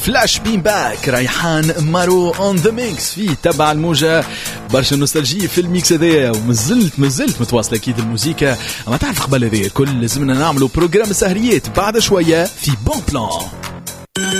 فلاش بين باك ريحان مارو اون ذا ميكس في تبع الموجة. برشا نوستالجي في الميكس هذايا، ومازلت متواصله اكيد الموسيقى. اما تعرف قبل هذايا الكل لازمنا نعملوا بروجرام السهريات بعد شويه في بون بلان.